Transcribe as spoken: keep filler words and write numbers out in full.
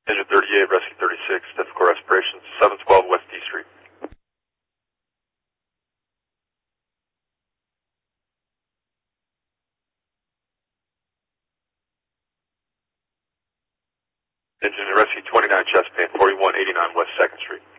Engine thirty-eight, Rescue thirty-six, difficult respiration, seven twelve West D Street. Engine Rescue twenty-nine, chest pain, forty-one eighty-nine West second Street.